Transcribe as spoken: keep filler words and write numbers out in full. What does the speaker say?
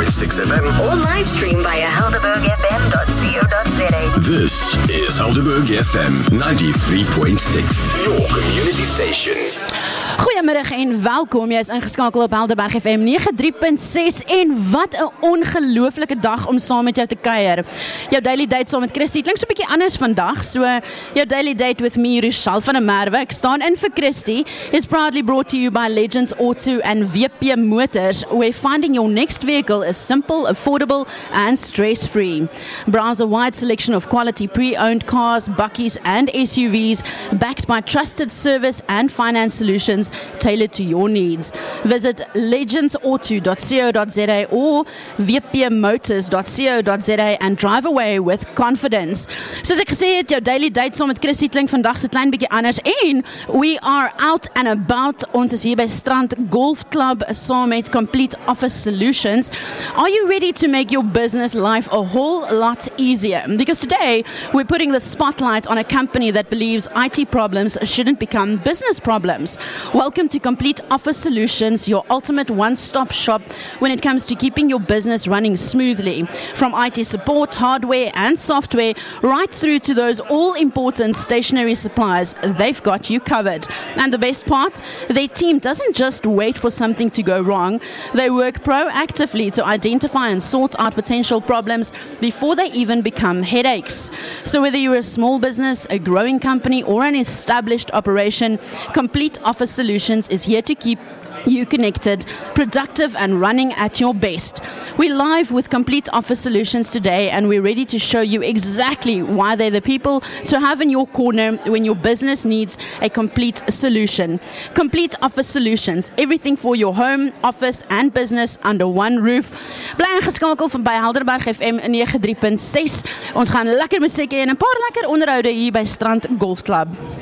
point six F M. Or live stream via helderberg f m dot co dot za. This is Helderberg F M ninety-three point six, your community station. Goeiemiddag en welkom, jy is ingeskakel op Helderberg F M ninety-three point six en wat 'n ongelooflike dag om saam met jou te kuier. Jou daily date saam met Christy, klink so 'n bietjie anders vandag, so jou daily date with me, Rochelle van der Merwe, ek staan in vir Christy, is proudly brought to you by Legends Auto and V P Motors, where finding your next vehicle is simple, affordable and stress-free. Browse a wide selection of quality pre-owned cars, bakkies and S U Vs, backed by trusted service and finance solutions tailored to your needs. Visit legends auto dot co dot za or v p motors dot co dot za and drive away with confidence. Soos ek gesê het, jou daily date saam met Christy klink vandag so klein bietjie anders en we are out and about. Ons is hier by Strand Golf Club saam met Complete Office Solutions. Are you ready to make your business life a whole lot easier? Because today we're putting the spotlight on a company that believes I T problems shouldn't become business problems. Welcome to Complete Office Solutions, your ultimate one-stop shop when it comes to keeping your business running smoothly. From I T support, hardware and software, right through to those all-important stationery supplies, they've got you covered. And the best part, their team doesn't just wait for something to go wrong, they work proactively to identify and sort out potential problems before they even become headaches. So whether you're a small business, a growing company or an established operation, Complete Office Solutions is here to keep you connected, productive and running at your best. We're live with Complete Office Solutions today and we're ready to show you exactly why they're the people to have in your corner when your business needs a complete solution. Complete Office Solutions, everything for your home, office and business under one roof. Bly ingeskakel van by Helderberg F M ninety-three point six. Ons gaan lekker musiek hê en 'n paar lekker onderhoude hier by Strand Golf Club.